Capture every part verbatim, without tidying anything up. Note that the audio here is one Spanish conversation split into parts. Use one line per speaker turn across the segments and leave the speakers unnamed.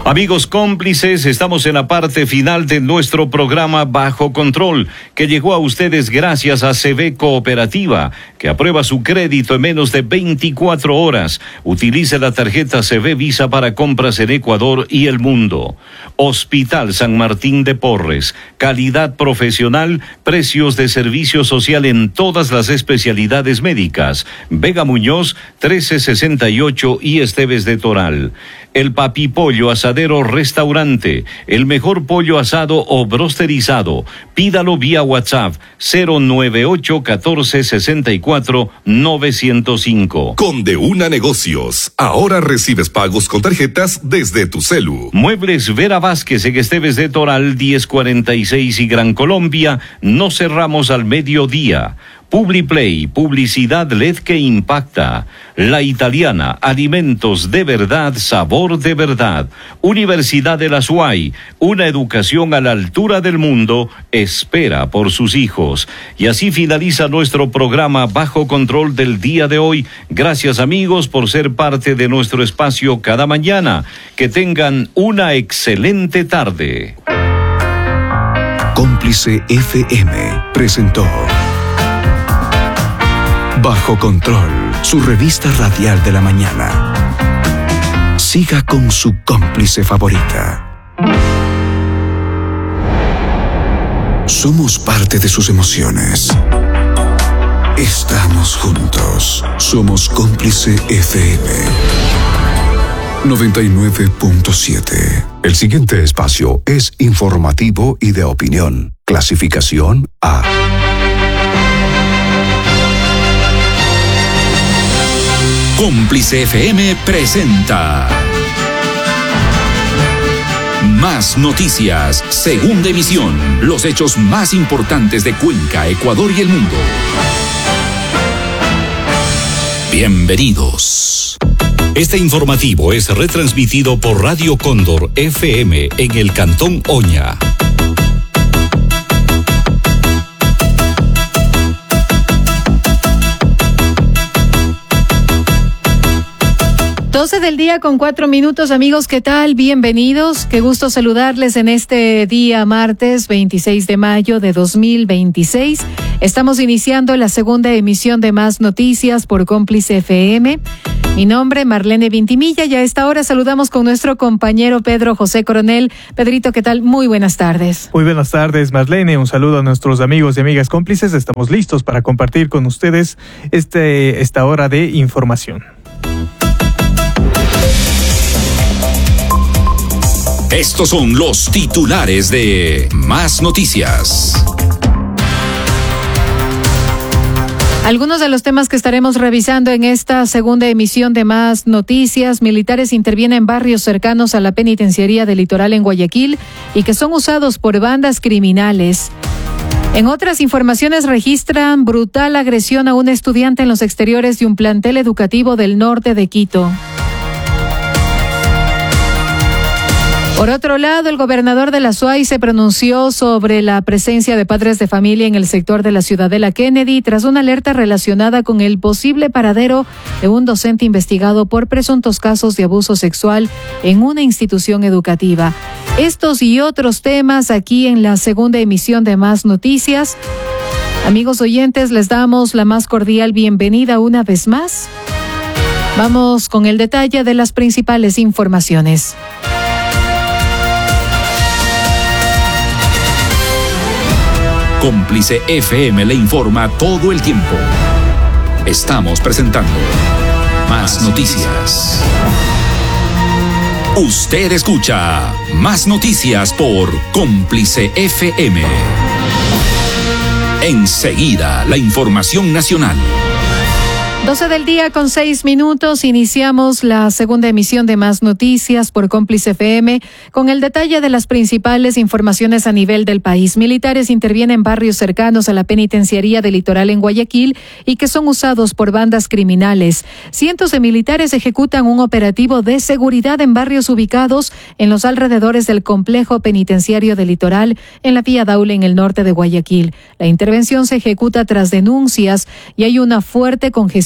Amigos cómplices, estamos en la parte final de nuestro programa Bajo Control, que llegó a ustedes gracias a C B Cooperativa, que aprueba su crédito en menos de veinticuatro horas. Utilice la tarjeta C B Visa para compras en Ecuador y el mundo. Hospital San Martín de Porres, calidad profesional, precios de servicio social en todas las especialidades médicas. Vega Muñoz, trece sesenta y ocho y Esteves de Toral. El Papipollo Asadero Restaurante, el mejor pollo asado o brosterizado. Pídalo vía WhatsApp cero nueve ocho uno cuatro seis cuatro nueve cero cinco.
Con De Una Negocios, ahora recibes pagos con tarjetas desde tu celu.
Muebles Vera Vázquez en Esteves de Toral, diez cuarenta y seis y Gran Colombia, no cerramos al mediodía. Publiplay, publicidad L E D que impacta. La Italiana, alimentos de verdad, sabor de verdad. Universidad de la S U A Y, una educación a la altura del mundo, espera por sus hijos. Y así finaliza nuestro programa Bajo Control del día de hoy. Gracias, amigos, por ser parte de nuestro espacio cada mañana. Que tengan una excelente tarde.
Cómplice F M presentó Bajo Control, su revista radial de la mañana. Siga con su cómplice favorita. Somos parte de sus emociones. Estamos juntos. Somos Cómplice F M noventa y nueve punto siete.
El siguiente espacio es informativo y de opinión. Clasificación A.
Cómplice F M presenta Más Noticias, segunda emisión. Los hechos más importantes de Cuenca, Ecuador y el mundo. Bienvenidos. Este informativo es retransmitido por Radio Cóndor F M en el Cantón Oña.
doce del día con cuatro minutos, amigos, ¿qué tal? Bienvenidos, qué gusto saludarles en este día martes veintiséis de mayo de dos mil veintiséis. Estamos iniciando la segunda emisión de Más Noticias por Cómplice F M. Mi nombre, Marlene Vintimilla, y a esta hora saludamos con nuestro compañero Pedro José Coronel. Pedrito, ¿qué tal? Muy buenas tardes.
Muy buenas tardes, Marlene. Un saludo a nuestros amigos y amigas cómplices. Estamos listos para compartir con ustedes este, esta hora de información.
Estos son los titulares de Más Noticias.
Algunos de los temas que estaremos revisando en esta segunda emisión de Más Noticias: militares intervienen en barrios cercanos a la penitenciaría del Litoral en Guayaquil y que son usados por bandas criminales. En otras informaciones, registran brutal agresión a un estudiante en los exteriores de un plantel educativo del norte de Quito. Por otro lado, el gobernador de la S U A Y se pronunció sobre la presencia de padres de familia en el sector de la Ciudadela Kennedy tras una alerta relacionada con el posible paradero de un docente investigado por presuntos casos de abuso sexual en una institución educativa. Estos y otros temas aquí en la segunda emisión de Más Noticias. Amigos oyentes, les damos la más cordial bienvenida una vez más. Vamos con el detalle de las principales informaciones.
Cómplice F M le informa todo el tiempo. Estamos presentando Más Noticias. Usted escucha Más Noticias por Cómplice F M. Enseguida, la información nacional.
doce del día con seis minutos, iniciamos la segunda emisión de Más Noticias por Cómplice F M con el detalle de las principales informaciones a nivel del país. Militares intervienen en barrios cercanos a la penitenciaría del Litoral en Guayaquil y que son usados por bandas criminales. Cientos de militares ejecutan un operativo de seguridad en barrios ubicados en los alrededores del complejo penitenciario del Litoral en la Vía Daule en el norte de Guayaquil. La intervención se ejecuta tras denuncias y hay una fuerte congestión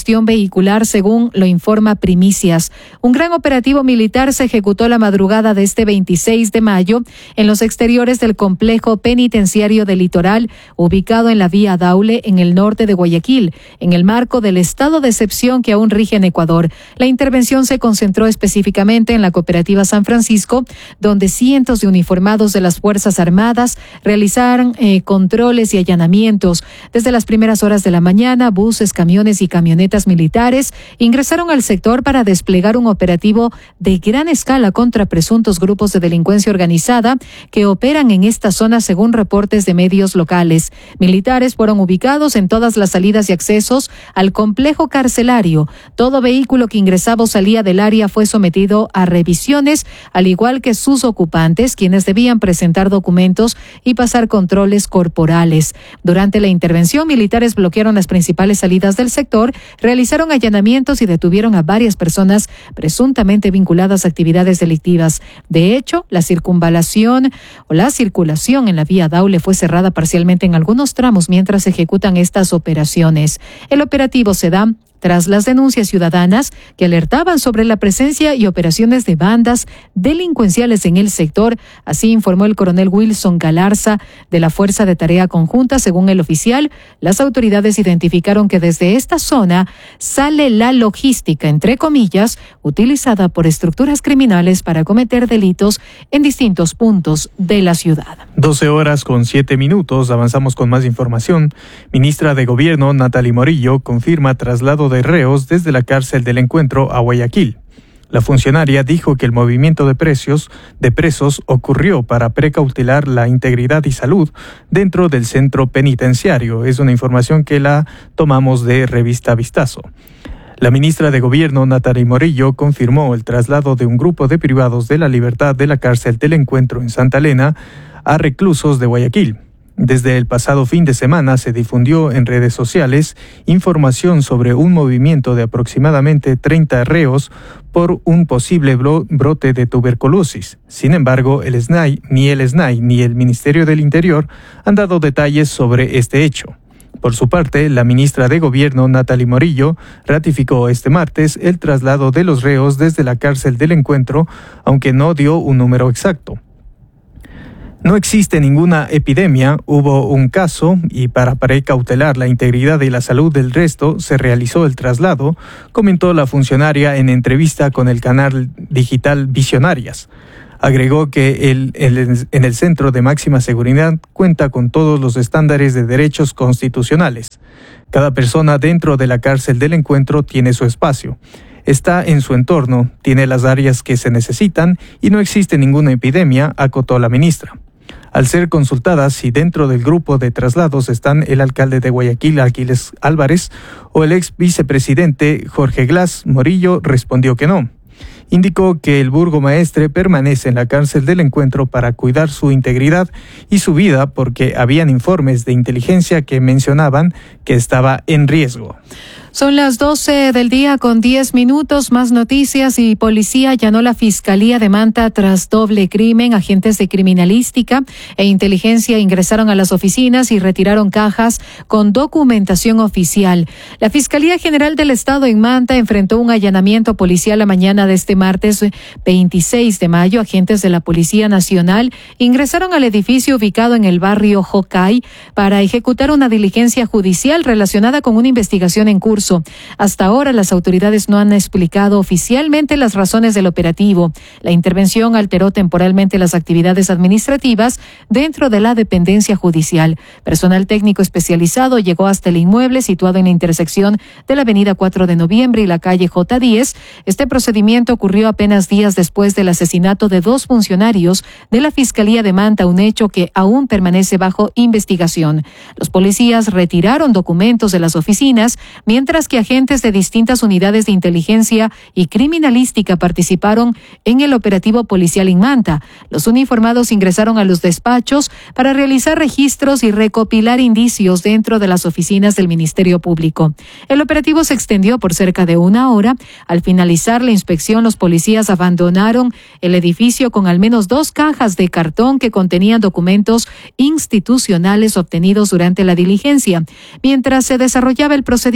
congestión vehicular, según lo informa Primicias. Un gran operativo militar se ejecutó la madrugada de este veintiséis de mayo en los exteriores del complejo penitenciario del Litoral, ubicado en la vía Daule, en el norte de Guayaquil, en el marco del estado de excepción que aún rige en Ecuador. La intervención se concentró específicamente en la cooperativa San Francisco, donde cientos de uniformados de las Fuerzas Armadas realizaron eh, controles y allanamientos. Desde las primeras horas de la mañana, buses, camiones y camionetas militares ingresaron al sector para desplegar un operativo de gran escala contra presuntos grupos de delincuencia organizada que operan en esta zona, según reportes de medios locales. Militares fueron ubicados en todas las salidas y accesos al complejo carcelario. Todo vehículo que ingresaba o salía del área fue sometido a revisiones, al igual que sus ocupantes, quienes debían presentar documentos y pasar controles corporales. Durante la intervención, militares bloquearon las principales salidas del sector, realizaron allanamientos y detuvieron a varias personas presuntamente vinculadas a actividades delictivas. De hecho, la circunvalación o la circulación en la vía Daule fue cerrada parcialmente en algunos tramos mientras se ejecutan estas operaciones. El operativo se da tras las denuncias ciudadanas que alertaban sobre la presencia y operaciones de bandas delincuenciales en el sector. Así informó el coronel Wilson Galarza de la Fuerza de Tarea Conjunta. Según el oficial, las autoridades identificaron que desde esta zona sale la logística, entre comillas, utilizada por estructuras criminales para cometer delitos en distintos puntos de la ciudad.
doce horas con siete minutos, avanzamos con más información. Ministra de Gobierno, Natalie Morillo, confirma traslado de reos desde la cárcel del Encuentro a Guayaquil. La funcionaria dijo que el movimiento de precios de presos ocurrió para precautelar la integridad y salud dentro del centro penitenciario. Es una información que la tomamos de Revista Vistazo. La ministra de Gobierno, Natalie Morillo, confirmó el traslado de un grupo de privados de la libertad de la cárcel del Encuentro en Santa Elena a reclusos de Guayaquil. Desde el pasado fin de semana se difundió en redes sociales información sobre un movimiento de aproximadamente treinta reos por un posible bro- brote de tuberculosis. Sin embargo, el S N A I, ni el S N A I ni el Ministerio del Interior han dado detalles sobre este hecho. Por su parte, la ministra de Gobierno, Natalie Morillo, ratificó este martes el traslado de los reos desde la cárcel del Encuentro, aunque no dio un número exacto. No existe ninguna epidemia, hubo un caso y para precautelar la integridad y la salud del resto se realizó el traslado, comentó la funcionaria en entrevista con el canal digital Visionarias. Agregó que el, el, en el Centro de Máxima Seguridad cuenta con todos los estándares de derechos constitucionales. Cada persona dentro de la cárcel del Encuentro tiene su espacio. Está en su entorno, tiene las áreas que se necesitan y no existe ninguna epidemia, acotó la ministra. Al ser consultada si dentro del grupo de traslados están el alcalde de Guayaquil, Aquiles Álvarez, o el ex vicepresidente Jorge Glass, Morillo respondió que no. Indicó que el burgomaestre permanece en la cárcel del Encuentro para cuidar su integridad y su vida porque habían informes de inteligencia que mencionaban que estaba en riesgo.
Son las doce del día con diez minutos, más noticias y policía allanó la Fiscalía de Manta tras doble crimen. Agentes de criminalística e inteligencia ingresaron a las oficinas y retiraron cajas con documentación oficial. La Fiscalía General del Estado en Manta enfrentó un allanamiento policial la mañana de este martes veintiséis de mayo. Agentes de la Policía Nacional ingresaron al edificio ubicado en el barrio Jocay para ejecutar una diligencia judicial relacionada con una investigación en curso. Hasta ahora, las autoridades no han explicado oficialmente las razones del operativo. La intervención alteró temporalmente las actividades administrativas dentro de la dependencia judicial. Personal técnico especializado llegó hasta el inmueble situado en la intersección de la avenida cuatro de noviembre y la calle J diez. Este procedimiento ocurrió apenas días después del asesinato de dos funcionarios de la Fiscalía de Manta, un hecho que aún permanece bajo investigación. Los policías retiraron documentos de las oficinas, mientras que agentes de distintas unidades de inteligencia y criminalística participaron en el operativo policial en Manta. Los uniformados ingresaron a los despachos para realizar registros y recopilar indicios dentro de las oficinas del Ministerio Público. El operativo se extendió por cerca de una hora. Al finalizar la inspección, los policías abandonaron el edificio con al menos dos cajas de cartón que contenían documentos institucionales obtenidos durante la diligencia. Mientras se desarrollaba el procedimiento,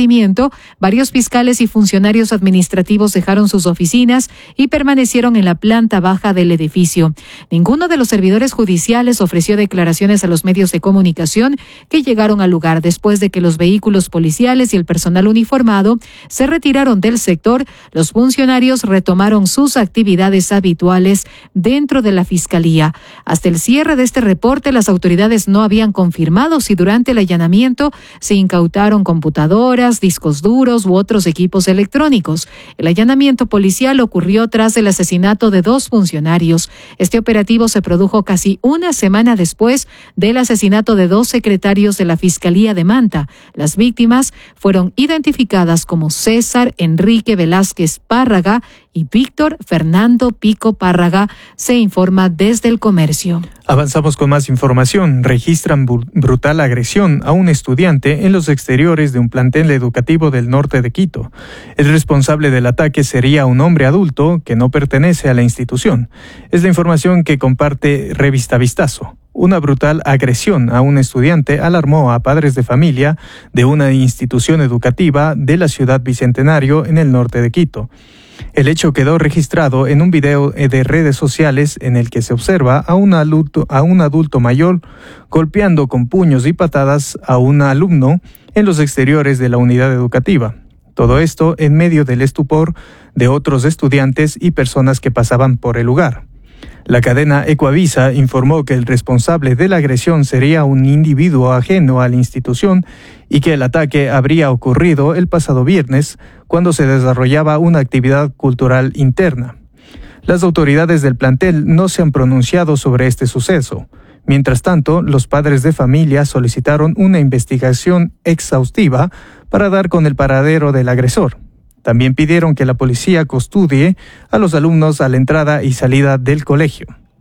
momento, varios fiscales y funcionarios administrativos dejaron sus oficinas y permanecieron en la planta baja del edificio. Ninguno de los servidores judiciales ofreció declaraciones a los medios de comunicación que llegaron al lugar después de que los vehículos policiales y el personal uniformado se retiraron del sector. Los funcionarios retomaron sus actividades habituales dentro de la fiscalía. Hasta el cierre de este reporte, las autoridades no habían confirmado si durante el allanamiento se incautaron computadoras, discos duros u otros equipos electrónicos. El allanamiento policial ocurrió tras el asesinato de dos funcionarios. Este operativo se produjo casi una semana después del asesinato de dos secretarios de la Fiscalía de Manta. Las víctimas fueron identificadas como César Enrique Velázquez Párraga y Víctor Fernando Pico Párraga, se informa desde el Comercio.
Avanzamos con más información. Registran brutal agresión a un estudiante en los exteriores de un plantel educativo del norte de Quito. El responsable del ataque sería un hombre adulto que no pertenece a la institución. Es la información que comparte Revista Vistazo. Una brutal agresión a un estudiante alarmó a padres de familia de una institución educativa de la ciudad Bicentenario en el norte de Quito. El hecho quedó registrado en un video de redes sociales en el que se observa a un adulto, a un adulto mayor golpeando con puños y patadas a un alumno en los exteriores de la unidad educativa. Todo esto en medio del estupor de otros estudiantes y personas que pasaban por el lugar. La cadena Ecuavisa informó que el responsable de la agresión sería un individuo ajeno a la institución y que el ataque habría ocurrido el pasado viernes cuando se desarrollaba una actividad cultural interna. Las autoridades del plantel no se han pronunciado sobre este suceso. Mientras tanto, los padres de familia solicitaron una investigación exhaustiva para dar con el paradero del agresor. También pidieron que la policía custodie a los alumnos a la entrada y salida del colegio.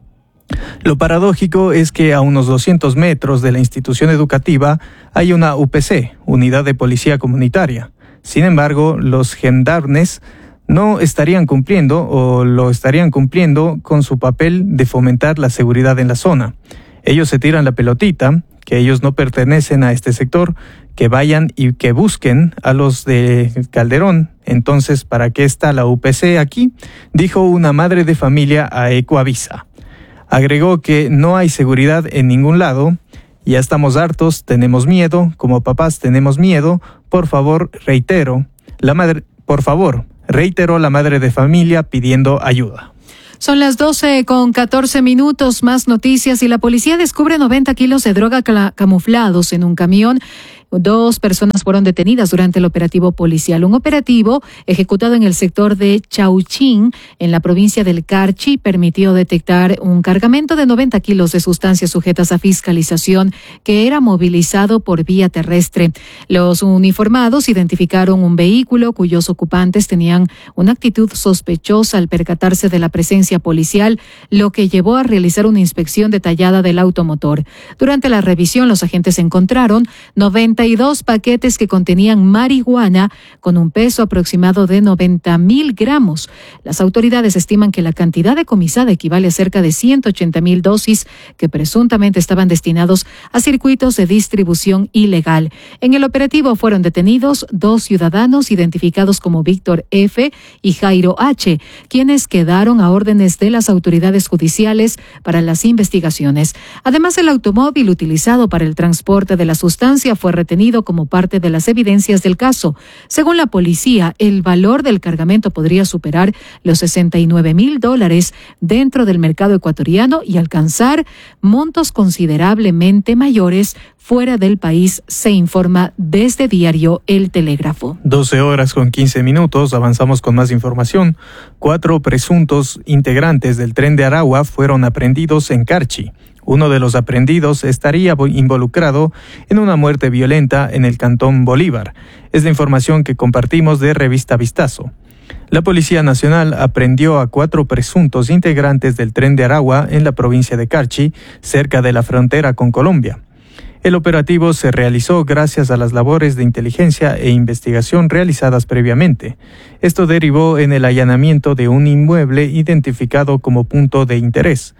Lo paradójico es que a unos doscientos metros de la institución educativa hay una U P C, Unidad de Policía Comunitaria. Sin embargo, los gendarmes no estarían cumpliendo o lo estarían cumpliendo con su papel de fomentar la seguridad en la zona. Ellos se tiran la pelotita, que ellos no pertenecen a este sector, que vayan y que busquen a los de Calderón. Entonces, ¿para qué está la U P C aquí?, dijo una madre de familia a Ecuavisa. Agregó que no hay seguridad en ningún lado, ya estamos hartos, tenemos miedo, como papás tenemos miedo, por favor, reitero, la madre, por favor, reiteró la madre de familia pidiendo ayuda.
Son las doce con catorce minutos, más noticias, y la policía descubre noventa kilos de droga camuflados en un camión. Dos personas fueron detenidas durante el operativo policial. Un operativo ejecutado en el sector de Chauchín, en la provincia del Carchi, permitió detectar un cargamento de noventa kilos de sustancias sujetas a fiscalización que era movilizado por vía terrestre. Los uniformados identificaron un vehículo cuyos ocupantes tenían una actitud sospechosa al percatarse de la presencia policial, lo que llevó a realizar una inspección detallada del automotor. Durante la revisión, los agentes encontraron noventa y dos paquetes que contenían marihuana con un peso aproximado de noventa mil gramos. Las autoridades estiman que la cantidad decomisada equivale a cerca de ciento ochenta mil dosis que presuntamente estaban destinados a circuitos de distribución ilegal. En el operativo fueron detenidos dos ciudadanos identificados como Víctor F. y Jairo H., quienes quedaron a órdenes de las autoridades judiciales para las investigaciones. Además, el automóvil utilizado para el transporte de la sustancia fue retenido como parte de las evidencias del caso. Según la policía, el valor del cargamento podría superar los sesenta y nueve mil dólares dentro del mercado ecuatoriano y alcanzar montos considerablemente mayores fuera del país, se informa desde diario El Telégrafo.
doce horas con quince minutos, avanzamos con más información. Cuatro presuntos integrantes del Tren de Aragua fueron aprehendidos en Carchi. Uno de los aprehendidos estaría involucrado en una muerte violenta en el Cantón Bolívar. Es la información que compartimos de Revista Vistazo. La Policía Nacional aprehendió a cuatro presuntos integrantes del Tren de Aragua en la provincia de Carchi, cerca de la frontera con Colombia. El operativo se realizó gracias a las labores de inteligencia e investigación realizadas previamente. Esto derivó en el allanamiento de un inmueble identificado como punto de interés.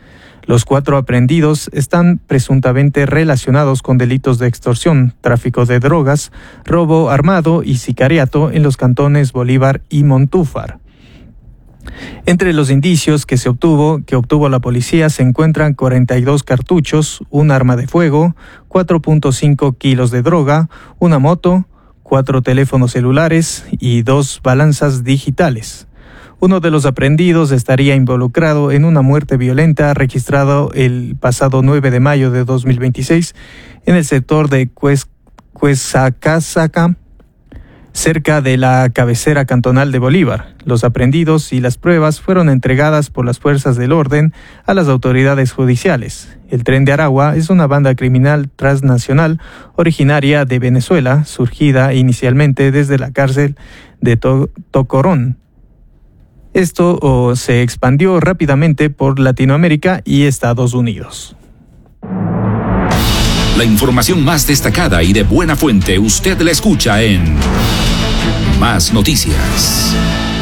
Los cuatro aprehendidos están presuntamente relacionados con delitos de extorsión, tráfico de drogas, robo armado y sicariato en los cantones Bolívar y Montúfar. Entre los indicios que se obtuvo, que obtuvo la policía, se encuentran cuarenta y dos cartuchos, un arma de fuego, cuatro punto cinco kilos de droga, una moto, cuatro teléfonos celulares y dos balanzas digitales. Uno de los aprehendidos estaría involucrado en una muerte violenta registrada el pasado nueve de mayo de dos mil veintiséis en el sector de Cuesacasaca, cerca de la cabecera cantonal de Bolívar. Los aprehendidos y las pruebas fueron entregadas por las fuerzas del orden a las autoridades judiciales. El Tren de Aragua es una banda criminal transnacional originaria de Venezuela, surgida inicialmente desde la cárcel de to- Tocorón. Esto oh, se expandió rápidamente por Latinoamérica y Estados Unidos.
La información más destacada y de buena fuente usted la escucha en Más Noticias.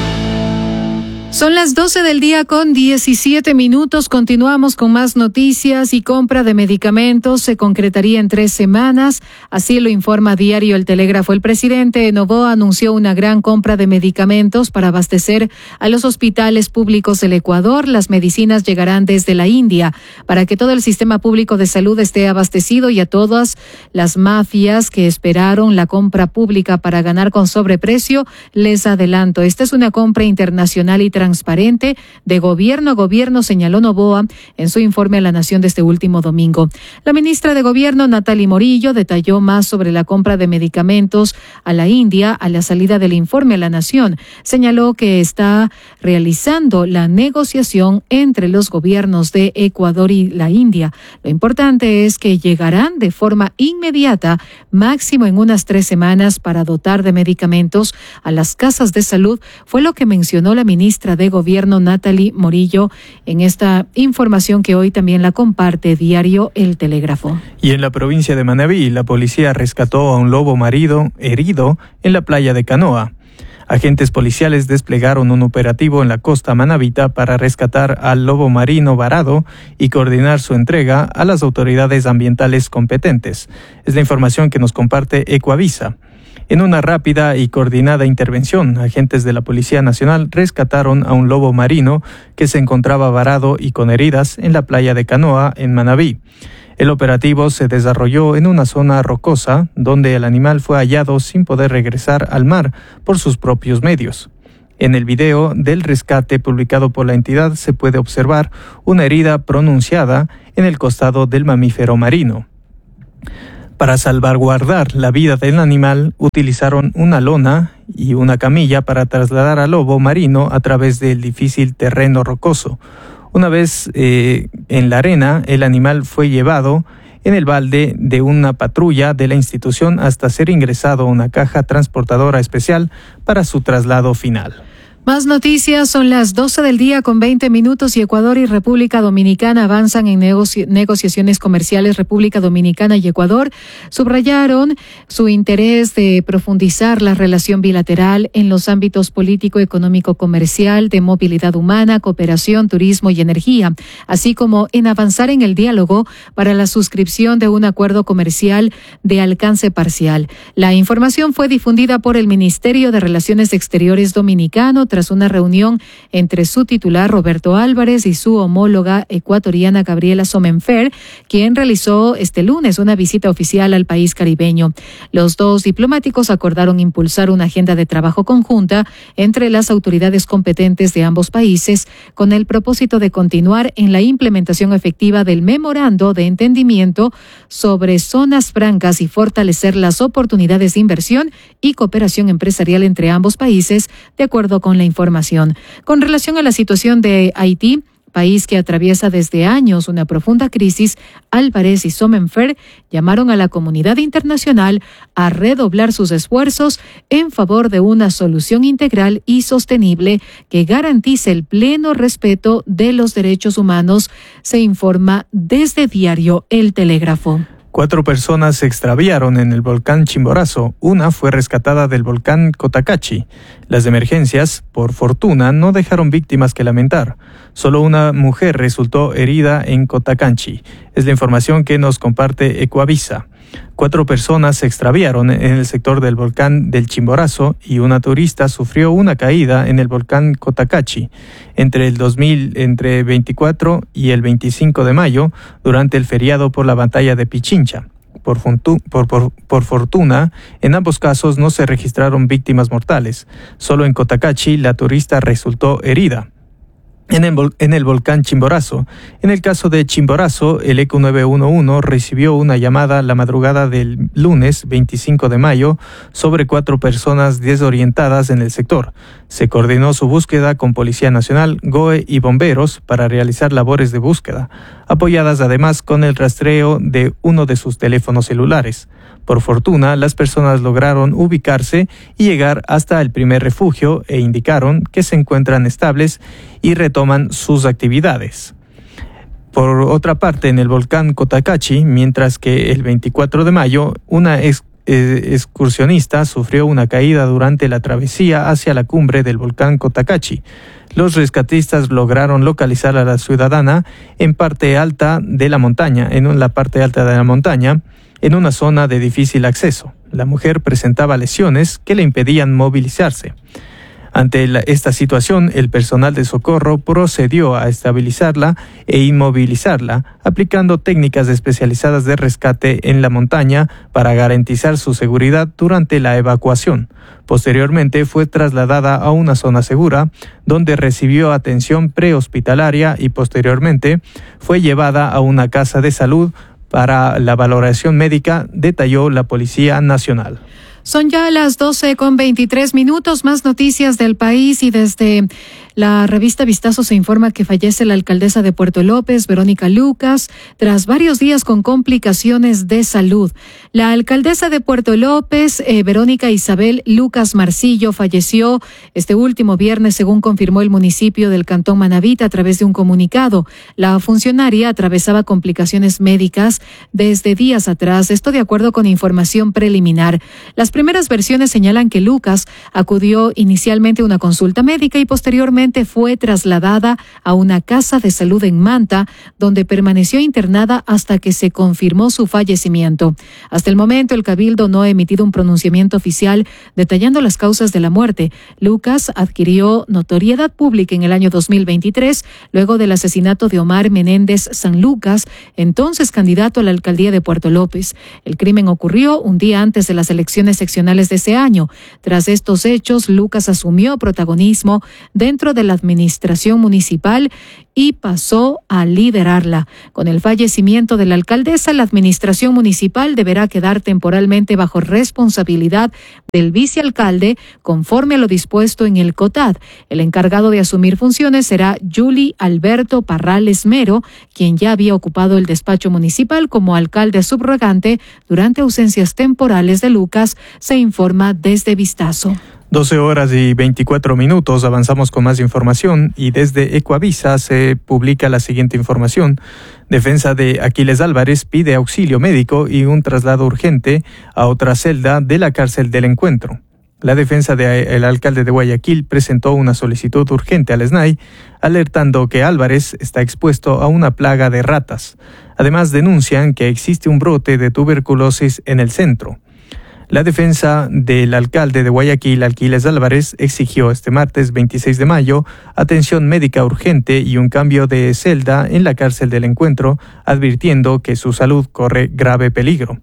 Son las doce del día con diecisiete minutos. Continuamos con más noticias y compra de medicamentos se concretaría en tres semanas. Así lo informa Diario El Telégrafo. El presidente Noboa anunció una gran compra de medicamentos para abastecer a los hospitales públicos del Ecuador. Las medicinas llegarán desde la India para que todo el sistema público de salud esté abastecido y a todas las mafias que esperaron la compra pública para ganar con sobreprecio, les adelanto. Esta es una compra internacional y transparente de gobierno a gobierno, señaló Noboa en su informe a la Nación de este último domingo. La ministra de Gobierno, Natalie Morillo, detalló más sobre la compra de medicamentos a la India a la salida del informe a la Nación. Señaló que está realizando la negociación entre los gobiernos de Ecuador y la India. Lo importante es que llegarán de forma inmediata, máximo en unas tres semanas, para dotar de medicamentos a las casas de salud, fue lo que mencionó la ministra de Gobierno, Natalie Morillo, en esta información que hoy también la comparte Diario El Telégrafo.
Y en la provincia de Manabí, la policía rescató a un lobo marido herido en la playa de Canoa. Agentes policiales desplegaron un operativo en la costa manabita para rescatar al lobo marino varado y coordinar su entrega a las autoridades ambientales competentes. Es la información que nos comparte Ecuavisa. En una rápida y coordinada intervención, agentes de la Policía Nacional rescataron a un lobo marino que se encontraba varado y con heridas en la playa de Canoa, en Manabí. El operativo se desarrolló en una zona rocosa, donde el animal fue hallado sin poder regresar al mar por sus propios medios. En el video del rescate publicado por la entidad se puede observar una herida pronunciada en el costado del mamífero marino. Para salvaguardar la vida del animal, utilizaron una lona y una camilla para trasladar al lobo marino a través del difícil terreno rocoso. Una vez eh, en la arena, el animal fue llevado en el balde de una patrulla de la institución hasta ser ingresado a una caja transportadora especial para su traslado final.
Más noticias, son las doce del día con veinte minutos y Ecuador y República Dominicana avanzan en negoci- negociaciones comerciales. República Dominicana y Ecuador subrayaron su interés de profundizar la relación bilateral en los ámbitos político, económico, comercial, de movilidad humana, cooperación, turismo y energía, así como en avanzar en el diálogo para la suscripción de un acuerdo comercial de alcance parcial. La información fue difundida por el Ministerio de Relaciones Exteriores dominicano tras una reunión entre su titular Roberto Álvarez y su homóloga ecuatoriana Gabriela Somenfer, quien realizó este lunes una visita oficial al país caribeño. Los dos diplomáticos acordaron impulsar una agenda de trabajo conjunta entre las autoridades competentes de ambos países con el propósito de continuar en la implementación efectiva del memorando de entendimiento sobre zonas francas y fortalecer las oportunidades de inversión y cooperación empresarial entre ambos países, de acuerdo con la información. Con relación a la situación de Haití, país que atraviesa desde años una profunda crisis, Álvarez y Somenfer llamaron a la comunidad internacional a redoblar sus esfuerzos en favor de una solución integral y sostenible que garantice el pleno respeto de los derechos humanos, se informa desde Diario El Telégrafo.
Cuatro personas se extraviaron en el volcán Chimborazo. Una fue rescatada del volcán Cotacachi. Las emergencias, por fortuna, no dejaron víctimas que lamentar. Solo una mujer resultó herida en Cotacachi. Es la información que nos comparte Ecuavisa. Cuatro personas se extraviaron en el sector del volcán del Chimborazo y una turista sufrió una caída en el volcán Cotacachi entre el dos mil, entre veinticuatro y el veinticinco de mayo durante el feriado por la batalla de Pichincha. Por, funtu, por, por, por fortuna, en ambos casos no se registraron víctimas mortales. Solo en Cotacachi la turista resultó herida. En el, en el volcán Chimborazo. En el caso de Chimborazo, el E Q nueve uno uno recibió una llamada la madrugada del lunes veinticinco de mayo sobre cuatro personas desorientadas en el sector. Se coordinó su búsqueda con Policía Nacional, G O E y bomberos para realizar labores de búsqueda, apoyadas además con el rastreo de uno de sus teléfonos celulares. Por fortuna, las personas lograron ubicarse y llegar hasta el primer refugio e indicaron que se encuentran estables y retoman sus actividades. Por otra parte, en el volcán Cotacachi, mientras que el veinticuatro de mayo, una ex, eh, excursionista sufrió una caída durante la travesía hacia la cumbre del volcán Cotacachi. Los rescatistas lograron localizar a la ciudadana en parte alta de la montaña, en la parte alta de la montaña, en una zona de difícil acceso. La mujer presentaba lesiones que le impedían movilizarse. Ante la, esta situación, el personal de socorro procedió a estabilizarla e inmovilizarla, aplicando técnicas especializadas de rescate en la montaña para garantizar su seguridad durante la evacuación. Posteriormente fue trasladada a una zona segura, donde recibió atención prehospitalaria y posteriormente fue llevada a una casa de salud para la valoración médica, detalló la Policía Nacional.
Son ya las doce con veintitrés minutos, más noticias del país y desde la revista Vistazo se informa que fallece la alcaldesa de Puerto López, Verónica Lucas, tras varios días con complicaciones de salud. La alcaldesa de Puerto López, eh, Verónica Isabel Lucas Marcillo, falleció este último viernes, según confirmó el municipio del Cantón Manavita a través de un comunicado. La funcionaria atravesaba complicaciones médicas desde días atrás, esto de acuerdo con información preliminar. Las primeras versiones señalan que Lucas acudió inicialmente a una consulta médica y posteriormente fue trasladada a una casa de salud en Manta, donde permaneció internada hasta que se confirmó su fallecimiento. Hasta el momento, el Cabildo no ha emitido un pronunciamiento oficial detallando las causas de la muerte. Lucas adquirió notoriedad pública en el año dos mil veintitrés, luego del asesinato de Omar Menéndez San Lucas, entonces candidato a la alcaldía de Puerto López. El crimen ocurrió un día antes de las elecciones seccionales de ese año. Tras estos hechos, Lucas asumió protagonismo dentro de la administración municipal y pasó a liderarla. Con el fallecimiento de la alcaldesa, la administración municipal deberá quedar temporalmente bajo responsabilidad del vicealcalde, conforme a lo dispuesto en el C O T A D. El encargado de asumir funciones será Yuli Alberto Parrales Mero, quien ya había ocupado el despacho municipal como alcalde subrogante durante ausencias temporales de Lucas, se informa desde Vistazo.
doce horas y veinticuatro minutos, avanzamos con más información y desde Ecuavisa se publica la siguiente información. Defensa de Aquiles Álvarez pide auxilio médico y un traslado urgente a otra celda de la cárcel del Encuentro. La defensa del alcalde de Guayaquil presentó una solicitud urgente al S N A I, alertando que Álvarez está expuesto a una plaga de ratas. Además, denuncian que existe un brote de tuberculosis en el centro. La defensa del alcalde de Guayaquil, Aquiles Álvarez, exigió este martes veintiséis de mayo atención médica urgente y un cambio de celda en la cárcel del Encuentro, advirtiendo que su salud corre grave peligro.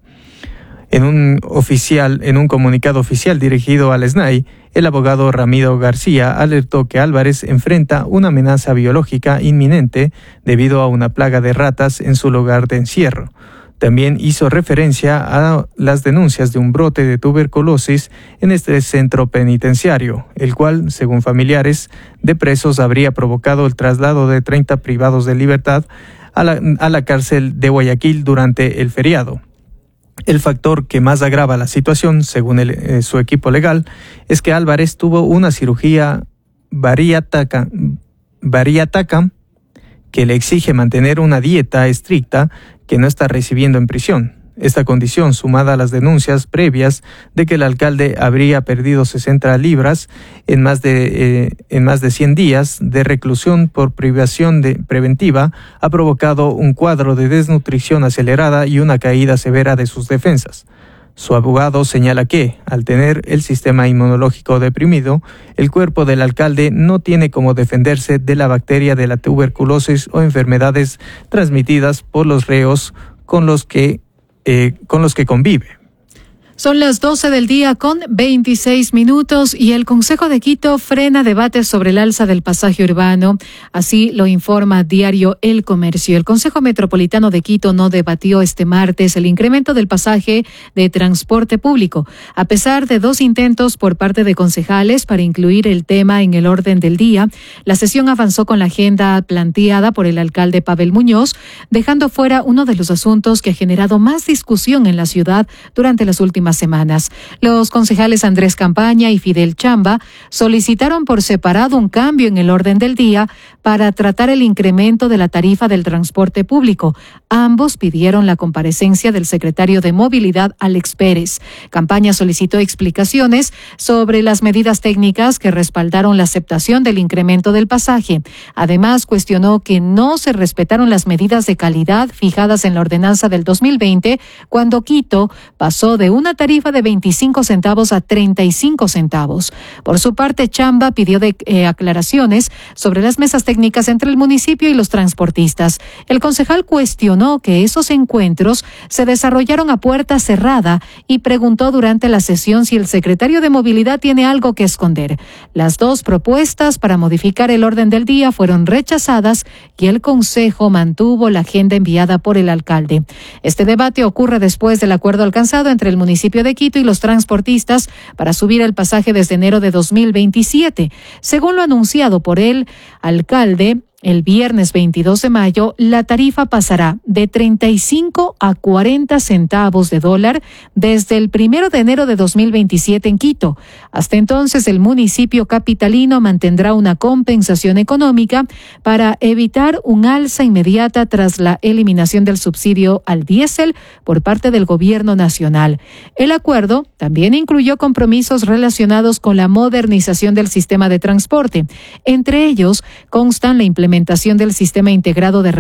En un oficial, en un comunicado oficial dirigido al S N A I, el abogado Ramiro García alertó que Álvarez enfrenta una amenaza biológica inminente debido a una plaga de ratas en su lugar de encierro. También hizo referencia a las denuncias de un brote de tuberculosis en este centro penitenciario, el cual, según familiares de presos, habría provocado el traslado de treinta privados de libertad a la, a la cárcel de Guayaquil durante el feriado. El factor que más agrava la situación, según el, eh, su equipo legal, es que Álvarez tuvo una cirugía bariátrica, bariátrica que le exige mantener una dieta estricta que no está recibiendo en prisión. Esta condición, sumada a las denuncias previas de que el alcalde habría perdido sesenta libras en más de, eh, en más de cien días de reclusión por privación de preventiva, ha provocado un cuadro de desnutrición acelerada y una caída severa de sus defensas. Su abogado señala que, al tener el sistema inmunológico deprimido, el cuerpo del alcalde no tiene cómo defenderse de la bacteria de la tuberculosis o enfermedades transmitidas por los reos con los que, eh, con los que convive.
Son las doce del día con veintiséis minutos y el Consejo de Quito frena debates sobre el alza del pasaje urbano. Así lo informa Diario El Comercio. El Consejo Metropolitano de Quito no debatió este martes el incremento del pasaje de transporte público, a pesar de dos intentos por parte de concejales para incluir el tema en el orden del día. La sesión avanzó con la agenda planteada por el alcalde Pavel Muñoz, dejando fuera uno de los asuntos que ha generado más discusión en la ciudad durante las últimas semanas. Los concejales Andrés Campaña y Fidel Chamba solicitaron por separado un cambio en el orden del día para tratar el incremento de la tarifa del transporte público. Ambos pidieron la comparecencia del secretario de Movilidad, Alex Pérez. Campaña solicitó explicaciones sobre las medidas técnicas que respaldaron la aceptación del incremento del pasaje. Además, cuestionó que no se respetaron las medidas de calidad fijadas en la ordenanza del dos mil veinte, cuando Quito pasó de una tarifa de veinticinco centavos a treinta y cinco centavos. Por su parte, Chamba pidió de, eh, aclaraciones sobre las mesas técnicas entre el municipio y los transportistas. El concejal cuestionó que esos encuentros se desarrollaron a puerta cerrada y preguntó durante la sesión si el secretario de Movilidad tiene algo que esconder. Las dos propuestas para modificar el orden del día fueron rechazadas y el consejo mantuvo la agenda enviada por el alcalde. Este debate ocurre después del acuerdo alcanzado entre el municipio de Quito y los transportistas para subir el pasaje desde enero de dos mil veintisiete. Según lo anunciado por el alcalde, el viernes veintidós de mayo, la tarifa pasará de treinta y cinco a cuarenta centavos de dólar desde el primero de enero de dos mil veintisiete en Quito. Hasta entonces, el municipio capitalino mantendrá una compensación económica para evitar un alza inmediata tras la eliminación del subsidio al diésel por parte del gobierno nacional. El acuerdo también incluyó compromisos relacionados con la modernización del sistema de transporte. Entre ellos, constan la implementación del sistema integrado de